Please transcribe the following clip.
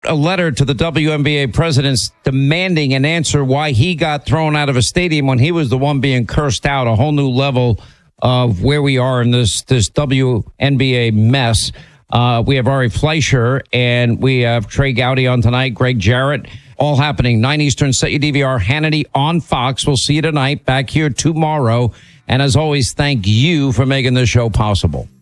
a letter to the WNBA presidents demanding an answer why he got thrown out of a stadium when he was the one being cursed out. A whole new level of where we are in this WNBA mess. We have Ari Fleischer and we have Trey Gowdy on tonight, Greg Jarrett, all happening 9 Eastern. Set your DVR. Hannity on Fox. We'll see you tonight, back here tomorrow. And as always, thank you for making this show possible.